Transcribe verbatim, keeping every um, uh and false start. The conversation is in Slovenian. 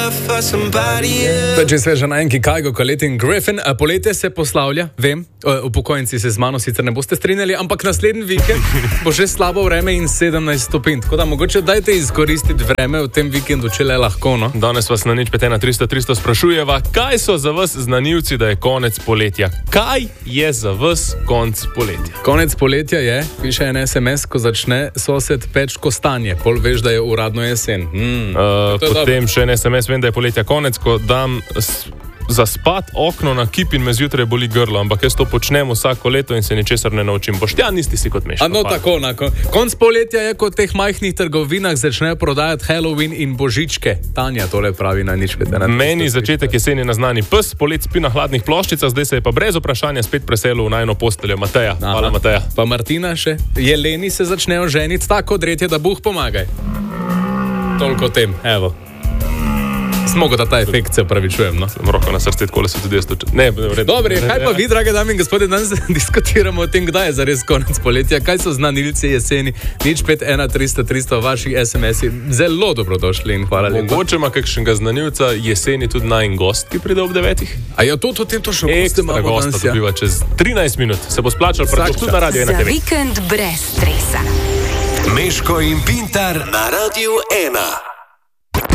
Če se že na enki Kajgo, Colette in Griffin, poletje se poslavlja, vem, upokojenci se z mano sicer ne boste strinjali, ampak naslednji vikend bo že slabo vreme in sedemnajst stopinj. Tako da mogoče dajte izkoristiti vreme v tem vikendu, če le lahko, no? Danes vas na nič pet ena tristo tristo sprašujeva, kaj so za vas znanilci, da je konec poletja? Kaj je za vas konec poletja? Konec poletja je, piše en es em es, ko začne sosed peč kostanje, pol veš, da je uradno jesen. Mm, uh, potem še en es em es, vem, da je poletja konec, ko dam za spat okno na kip in me zjutraj boli grlo, ampak jaz to počnem vsako leto in se ničesar ne naučim. Boštjan, nisi si kot mešan. No, tako, nako. Konc poletja je, ko v teh majhnih trgovinah začnejo prodajati Halloween in božičke. Tanja tole pravi na nič pet ena. Meni začetek jeseni naznani pes, polet spi na hladnih ploščicah, zdaj se je pa brez vprašanja spet preselil v najino posteljo. Mateja, Aha. Hvala Mateja. Pa Martina še. Jeleni se začnejo ženiti tako odretje, da Bog pomagaj. Toliko o tem, evo. Smogo da ta efekt, se opravičujem, no. Roko na srce, tako se tudi jaz to... Ne, v redu. Dobre, kaj pa vi, drage dame in gospodje, danes diskutiramo o tem, kdaj je zares konec poletja, kaj so znanilci jeseni, nič pet ena tristo tristo vaših es em es-i, zelo dobrodošli in hvala lepa. Mogoče ima kakšnega znanilca jeseni tudi najin gost, ki pride ob devetih? A jo to, to, tem to še goste imamo danes, ja. Ekstra gosta dobiva čez trinajst minut, se bo splačal predvsem tudi na Radio ena te ve. Za vikend brez stresa. Meško in Pintar na Radio ena.